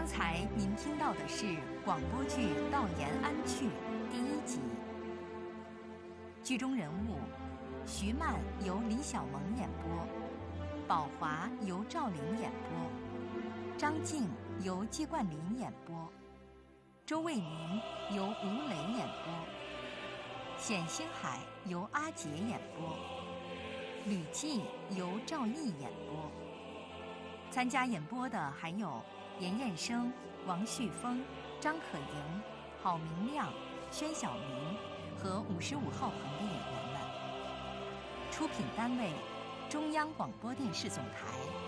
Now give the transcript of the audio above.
刚才您听到的是广播剧《道延安去》第1集，剧中人物徐曼由李小萌演播，宝华由赵玲演播，张静由季冠霖演播，周卫民由吴磊演播，冼星海由阿杰演播，吕季由赵毅演播。参加演播的还有严彦生、王旭峰、张可盈、郝明亮、宣晓明和55号棚的演员们。出品单位：中央广播电视总台。